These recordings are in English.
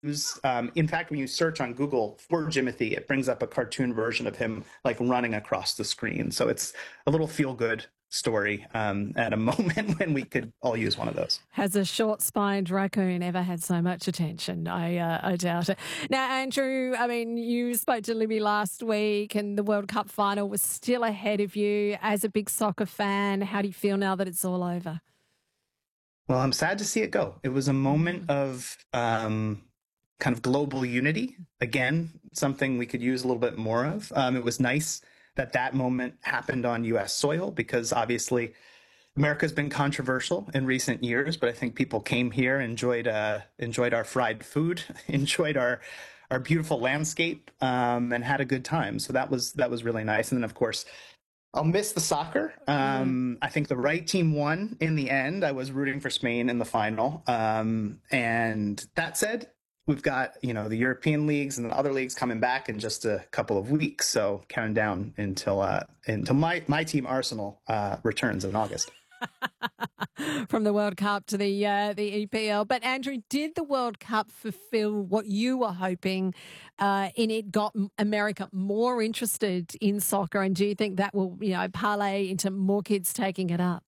In fact, when you search on Google for Jimothy, it brings up a cartoon version of him like running across the screen. So it's a little feel good story at a moment when we could all use one of those. Has a short-spined raccoon ever had so much attention? I doubt it. Now, Andrew, I mean, you spoke to Libby last week and the World Cup final was still ahead of you. As a big soccer fan, how do you feel now that it's all over? Well, I'm sad to see it go. It was a moment of kind of global unity. Again, something we could use a little bit more of. It was nice that that moment happened on U.S. soil because obviously America's been controversial in recent years, but I think people came here, enjoyed our fried food, enjoyed our beautiful landscape, and had a good time. So that was really nice. And then, of course, I'll miss the soccer. I think the right team won in the end. I was rooting for Spain in the final. And that said, we've got, the European leagues and the other leagues coming back in just a couple of weeks. So counting down until my team Arsenal returns in August. From the World Cup to the EPL. But Andrew, did the World Cup fulfill what you were hoping in it? Got America more interested in soccer, and do you think that will, parlay into more kids taking it up?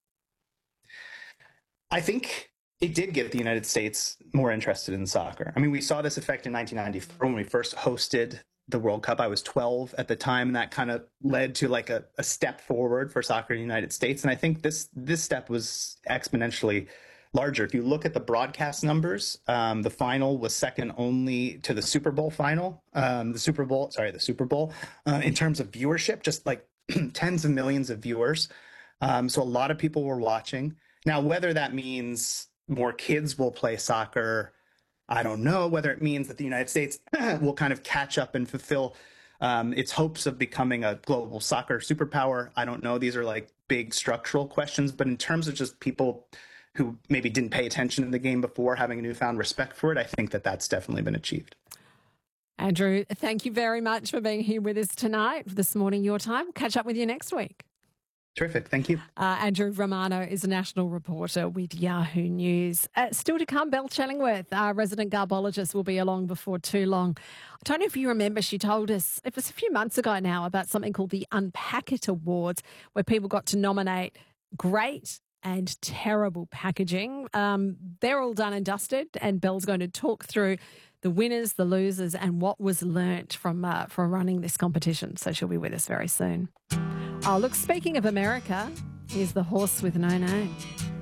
I think it did get the United States more interested in soccer. I mean, we saw this effect in 1994 when we first hosted the World Cup. I was 12 at the time, and that kind of led to like a step forward for soccer in the United States. And I think this step was exponentially larger. If you look at the broadcast numbers, the final was second only to the Super Bowl final. The Super Bowl, in terms of viewership, just like tens of millions of viewers. So a lot of people were watching. Now, whether that means more kids will play soccer, I don't know. Whether it means that the United States will kind of catch up and fulfill its hopes of becoming a global soccer superpower, I don't know. These are like big structural questions. But in terms of just people who maybe didn't pay attention to the game before having a newfound respect for it, I think that that's definitely been achieved. Andrew, thank you very much for being here with us tonight, this morning, your time. Catch up with you next week. Terrific. Thank you. Andrew Romano is a national reporter with Yahoo News. Still to come, Belle Chellingworth, our resident garbologist, will be along before too long. I don't know if you remember, she told us, it was a few months ago now, about something called the Unpack It Awards, where people got to nominate great and terrible packaging. They're all done and dusted, and Belle's going to talk through the winners, the losers, and what was learnt from running this competition. So she'll be with us very soon. Oh, look, speaking of America, here's the horse with no name.